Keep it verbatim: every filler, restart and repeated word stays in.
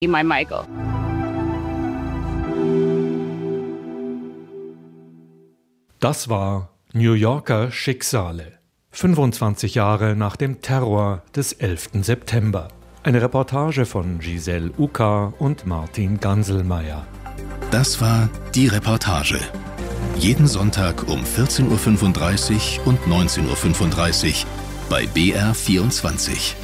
my Michael. Das war New Yorker Schicksale. fünfundzwanzig Jahre nach dem Terror des elften September. Eine Reportage von Giselle Uka und Martin Ganselmeier. Das war die Reportage. Jeden Sonntag um vierzehn Uhr fünfunddreißig und neunzehn Uhr fünfunddreißig bei B R vierundzwanzig.